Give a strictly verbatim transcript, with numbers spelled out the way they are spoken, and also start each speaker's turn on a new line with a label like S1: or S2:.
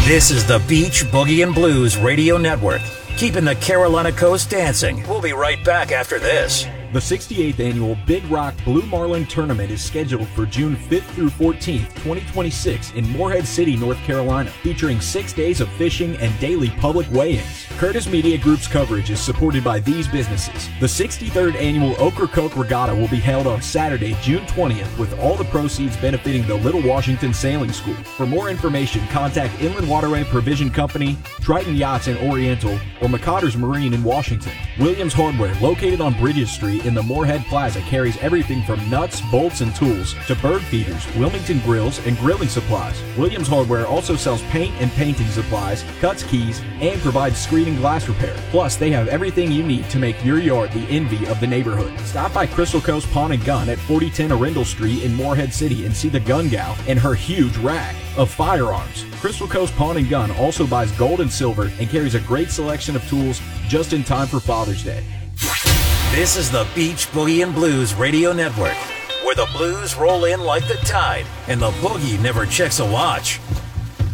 S1: This is the Beach Boogie and Blues Radio Network, keeping the Carolina coast dancing. We'll be right back after this.
S2: The sixty-eighth Annual Big Rock Blue Marlin Tournament is scheduled for June fifth through fourteenth, twenty twenty-six in Morehead City, North Carolina, featuring six days of fishing and daily public weigh-ins. Curtis Media Group's coverage is supported by these businesses. The sixty-third Annual Ocracoke Regatta will be held on Saturday, June twentieth, with all the proceeds benefiting the Little Washington Sailing School. For more information, contact Inland Waterway Provision Company, Triton Yachts in Oriental, or McCotter's Marine in Washington. Williams Hardware, located on Bridges Street in the Morehead Plaza, carries everything from nuts, bolts, and tools to bird feeders, Wilmington grills, and grilling supplies. Williams Hardware also sells paint and painting supplies, cuts keys, and provides screen and glass repair. Plus, they have everything you need to make your yard the envy of the neighborhood. Stop by Crystal Coast Pawn and Gun at forty ten Arundel Street in Morehead City and see the gun gal and her huge rack of firearms. Crystal Coast Pawn and Gun also buys gold and silver and carries a great selection of tools just in time for Father's Day.
S1: This is the Beach Boogie and Blues Radio Network, where the blues roll in like the tide and the boogie never checks a watch.